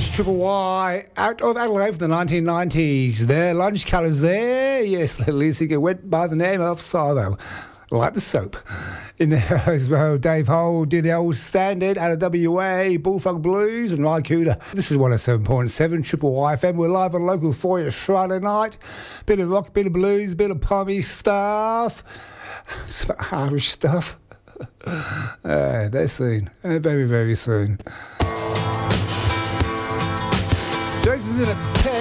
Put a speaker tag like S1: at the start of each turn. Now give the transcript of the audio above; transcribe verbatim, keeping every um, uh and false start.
S1: It's Triple Y out of Adelaide from the nineteen nineties. Their lunch colours there. Yes, the lead singer went by the name of Savo, like the soap. In there as well, Dave Hole did the old standard out of W A, Bullfrog Blues and Rycuda. This is one oh seven point seven Triple Y F M. We're live on local for you Friday night. Bit of rock, bit of blues, bit of pommy stuff. Some Irish stuff. uh, they're soon. Uh, very, very soon. Jason's in a